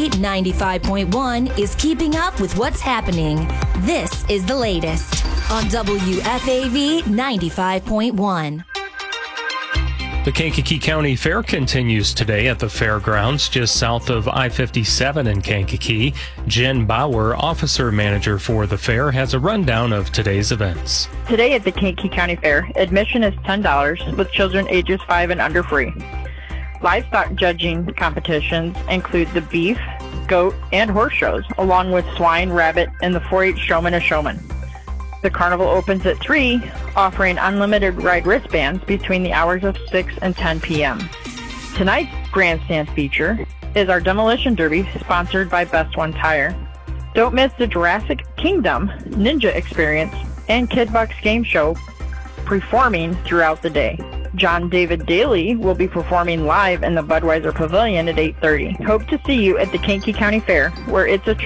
FAV 95.1 is keeping up with what's happening. This is the latest on WFAV 95.1. The Kankakee County Fair continues today at the fairgrounds just south of I-57 in Kankakee. Jen Bauer, officer manager for the fair, has a rundown of today's events. Today at the Kankakee County Fair, admission is $10 with children ages 5 and under free. Livestock judging competitions include the beef, goat, and horse shows, along with swine, rabbit, and the 4-H showman a showman. The carnival opens at 3, offering unlimited ride wristbands between the hours of 6 and 10 p.m. Tonight's grandstand feature is our Demolition Derby, sponsored by Best One Tire. Don't miss the Jurassic Kingdom Ninja Experience and Kid Bucks Game Show performing throughout the day. John David Daly will be performing live in the Budweiser Pavilion at 8:30. Hope to see you at the Kankakee County Fair, where it's a